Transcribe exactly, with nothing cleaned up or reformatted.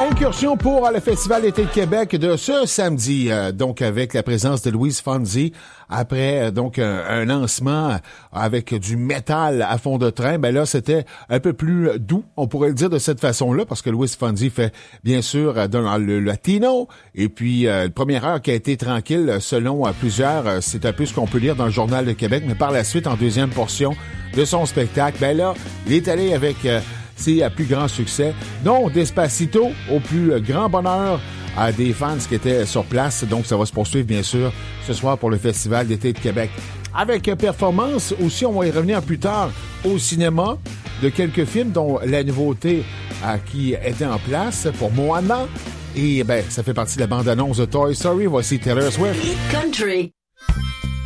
Incursion pour le Festival d'été de Québec de ce samedi, euh, donc avec la présence de Louise Fonzi. Après euh, donc un, un lancement avec du métal à fond de train, ben là c'était un peu plus doux, on pourrait le dire de cette façon-là, parce que Louise Fonzi fait bien sûr dans le latino, et puis euh, la première heure qui a été tranquille selon euh, plusieurs, euh, c'est un peu ce qu'on peut lire dans le Journal de Québec, mais par la suite en deuxième portion de son spectacle, ben là il est allé avec euh, c'est à plus grand succès, dont Despacito, au plus grand bonheur à des fans qui étaient sur place. Donc, ça va se poursuivre, bien sûr, ce soir pour le Festival d'été de Québec. Avec performance, aussi, on va y revenir plus tard au cinéma de quelques films, dont la nouveauté euh, qui était en place pour Moana. Et ben, ça fait partie de la bande-annonce de Toy Story. Voici Taylor Swift. Country.